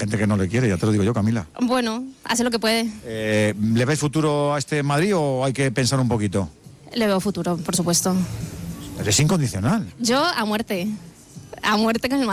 gente que no le quiere, ya te lo digo yo, Camila. Bueno, hace lo que puede. ¿Le ves futuro a este Madrid o hay que pensar un poquito? Le veo futuro, por supuesto. Eres incondicional. Yo a muerte con el